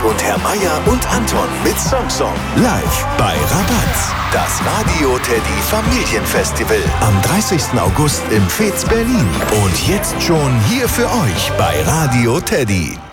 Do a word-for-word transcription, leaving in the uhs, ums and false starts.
und Herr Meier und Anton mit Samsung. Live bei Rabatz. Das Radio Teddy Familienfestival am dreißigsten August im Fez Berlin. Und jetzt schon hier für euch bei Radio Teddy.